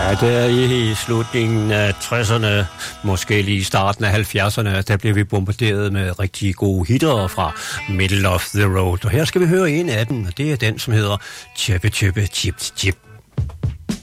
Ja, der i slutningen af 60'erne, måske lige i starten af 70'erne, der blev vi bombarderet med rigtig gode hitter fra Middle of the Road. Og her skal vi høre en af dem, og det er den, som hedder Chippe Chippe Chip Chip.